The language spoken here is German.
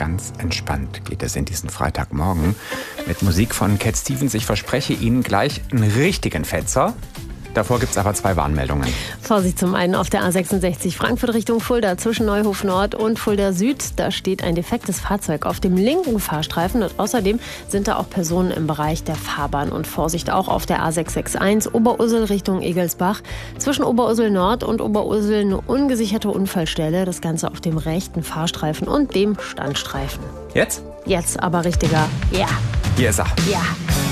ganz entspannt geht es in diesen Freitagmorgen mit Musik von Cat Stevens. Ich verspreche Ihnen gleich einen richtigen Fetzer. Davor gibt es aber 2 Warnmeldungen. Vorsicht zum einen auf der A66 Frankfurt Richtung Fulda zwischen Neuhof Nord und Fulda Süd. Da steht ein defektes Fahrzeug auf dem linken Fahrstreifen und außerdem sind da auch Personen im Bereich der Fahrbahn. Und Vorsicht auch auf der A661 Oberursel Richtung Egelsbach. Zwischen Oberursel Nord und Oberursel eine ungesicherte Unfallstelle. Das Ganze auf dem rechten Fahrstreifen und dem Standstreifen. Jetzt? Jetzt aber richtiger. Ja. Hier ist er. Ja.